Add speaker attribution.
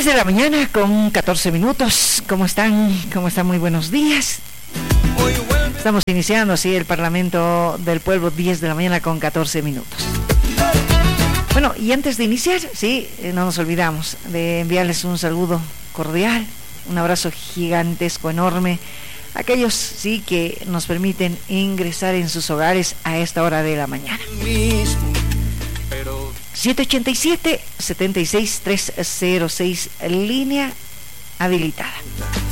Speaker 1: 10 de la mañana con 14 minutos. ¿Cómo están? ¿Cómo están? Muy buenos días. Estamos iniciando, sí, el Parlamento del Pueblo, 10 de la mañana con 14 minutos. Bueno, y antes de iniciar, sí, no nos olvidamos de enviarles un saludo cordial, un abrazo gigantesco, enorme, a aquellos, sí, que nos permiten ingresar en sus hogares a esta hora de la mañana. 787-76306, línea habilitada.